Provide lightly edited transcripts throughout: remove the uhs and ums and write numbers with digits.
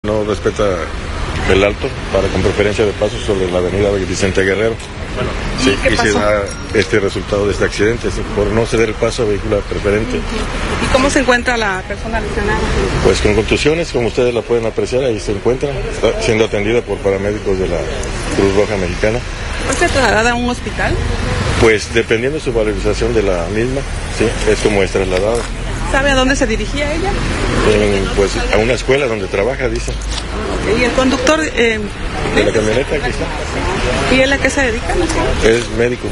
No respeta el alto con preferencia de paso sobre la avenida Vicente Guerrero. Bueno, sí, y se da este resultado de este accidente, por no ceder el paso a vehicular preferente. ¿Y cómo se encuentra la persona lesionada? Pues con contusiones, como ustedes la pueden apreciar, ahí se encuentra, está siendo atendida por paramédicos de la Cruz Roja Mexicana. ¿Fue trasladada a un hospital? Pues dependiendo de su valorización de la misma, sí, es como es trasladada. ¿Sabe a dónde se dirigía ella? Pues a una escuela donde trabaja, dice. ¿Y el conductor? De la camioneta, aquí está. ¿Y él a qué se dedica? Es médico.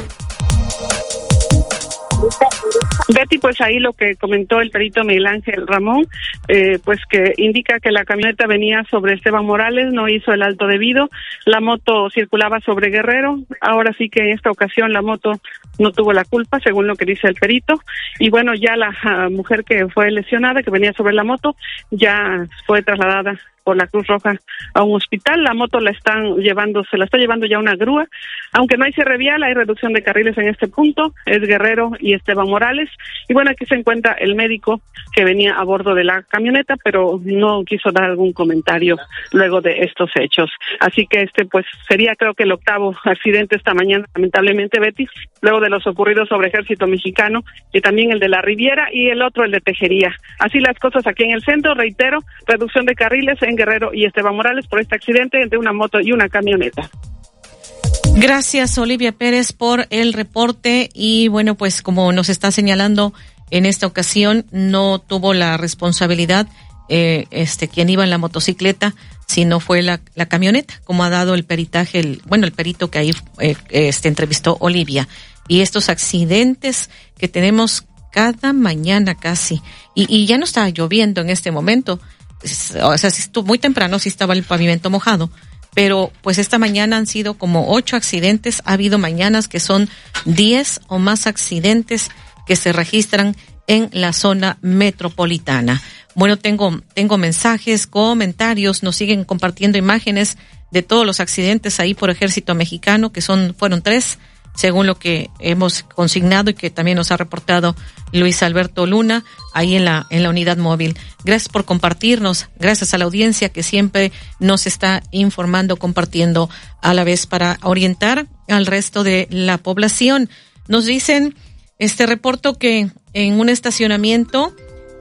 Betty, pues ahí lo que comentó el perito Miguel Ángel Ramón, pues que indica que la camioneta venía sobre Esteban Morales, no hizo el alto debido, la moto circulaba sobre Guerrero, ahora sí que en esta ocasión la moto no tuvo la culpa, según lo que dice el perito, y bueno, ya la mujer que fue lesionada, que venía sobre la moto, ya fue trasladada por la Cruz Roja a un hospital. La moto se la está llevando ya una grúa, aunque no hay cierre vial, hay reducción de carriles en este punto, es Guerrero y Esteban Morales, y bueno, aquí se encuentra el médico que venía a bordo de la camioneta, pero no quiso dar algún comentario luego de estos hechos. Así que pues sería, creo que el 8º accidente esta mañana, lamentablemente, Betty, luego de los ocurridos sobre Ejército Mexicano, y también el de la Riviera y el otro, el de Tejería. Así las cosas aquí en el centro, reitero, reducción de carriles en Guerrero y Esteban Morales por este accidente entre una moto y una camioneta. Gracias, Olivia Pérez, por el reporte. Y bueno, pues como nos está señalando, en esta ocasión no tuvo la responsabilidad quien iba en la motocicleta, sino fue la camioneta, como ha dado el peritaje, el perito que ahí entrevistó Olivia. Y estos accidentes que tenemos cada mañana casi, y ya no está lloviendo en este momento, o sea, muy temprano sí estaba el pavimento mojado, pero pues esta mañana han sido como 8 accidentes, ha habido mañanas que son 10 o más accidentes que se registran en la zona metropolitana. Bueno, tengo mensajes, comentarios, nos siguen compartiendo imágenes de todos los accidentes ahí por Ejército Mexicano, que fueron 3, según lo que hemos consignado y que también nos ha reportado Luis Alberto Luna, ahí en la unidad móvil. Gracias por compartirnos, gracias a la audiencia que siempre nos está informando, compartiendo a la vez para orientar al resto de la población. Nos dicen, reporto que en un estacionamiento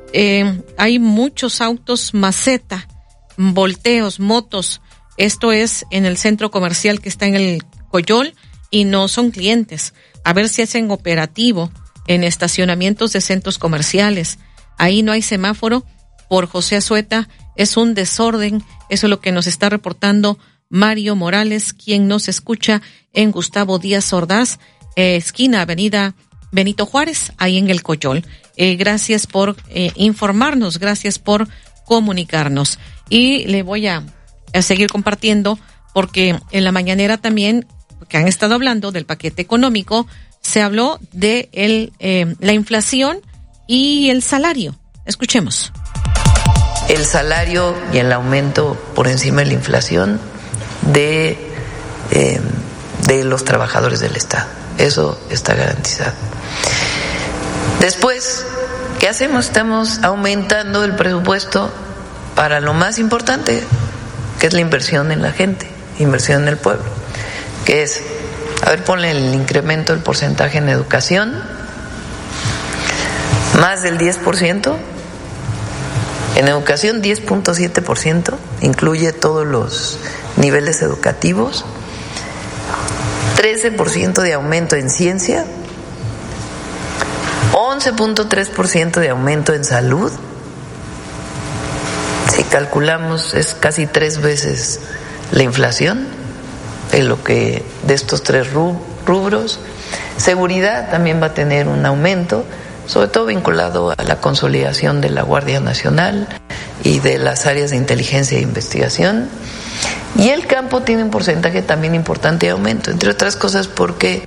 hay muchos autos maceta, volteos, motos. Esto es en el centro comercial que está en el Coyol, y no son clientes. A ver si hacen operativo en estacionamientos de centros comerciales. Ahí no hay semáforo por José Azueta, es un desorden. Eso es lo que nos está reportando Mario Morales, quien nos escucha en Gustavo Díaz Ordaz, esquina Avenida Benito Juárez, ahí en el Coyol. Gracias por informarnos, gracias por comunicarnos. Y le voy a seguir compartiendo, porque en la mañanera también, que han estado hablando del paquete económico, se habló de la inflación y el salario. Escuchemos. El salario y el aumento por encima de la inflación de los trabajadores del Estado. Eso está garantizado. Después, ¿qué hacemos? Estamos aumentando el presupuesto para lo más importante, que es la inversión en la gente, inversión en el pueblo, que es, ponle el incremento del porcentaje en educación, más del 10%, en educación 10.7%, incluye todos los niveles educativos, 13% de aumento en ciencia, 11.3% de aumento en salud. Si calculamos, es casi 3 veces la inflación de estos 3 rubros. Seguridad también va a tener un aumento, sobre todo vinculado a la consolidación de la Guardia Nacional y de las áreas de inteligencia e investigación. Y el campo tiene un porcentaje también importante de aumento, entre otras cosas porque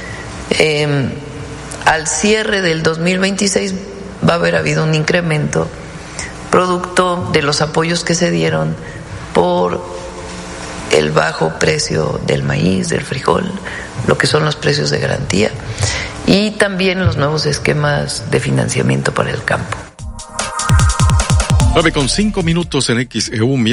al cierre del 2026 va a haber habido un incremento producto de los apoyos que se dieron por el bajo precio del maíz, del frijol, lo que son los precios de garantía, y también los nuevos esquemas de financiamiento para el campo. 9:05 en XEU.